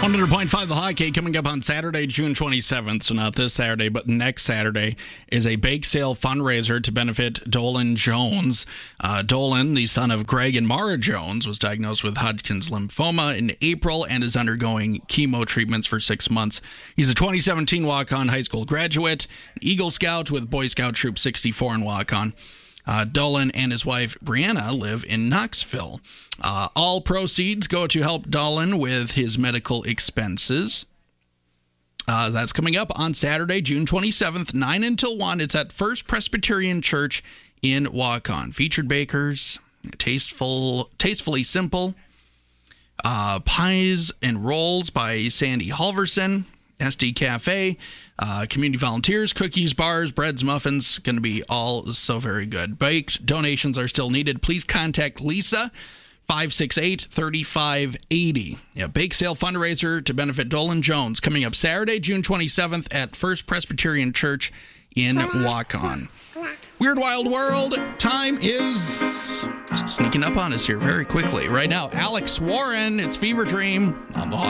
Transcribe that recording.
100.5 The Hockey coming up on Saturday, June 27th. So not this Saturday, but next Saturday is a bake sale fundraiser to benefit Dolan Jones. Dolan, the son of Greg and Mara Jones, was diagnosed with Hodgkin's lymphoma in April and is undergoing chemo treatments for 6 months. He's a 2017 walk-on high school graduate, Eagle Scout with Boy Scout Troop 64 and walk-on. Dolan and his wife, Brianna, live in Knoxville. All proceeds go to help Dolan with his medical expenses. That's coming up on Saturday, June 27th, 9 until 1. It's at First Presbyterian Church in Waukon. Featured bakers, tastefully simple, pies and rolls by Sandy Halverson. SD Cafe, community volunteers, cookies, bars, breads, muffins, going to be all so very good. Baked donations are still needed. Please contact Lisa, 568-3580. Yeah, bake sale fundraiser to benefit Dolan Jones coming up Saturday, June 27th at First Presbyterian Church in Waukon. Weird Wild World, time is sneaking up on us here very quickly. Right now, Alex Warren, it's Fever Dream on the Hawk.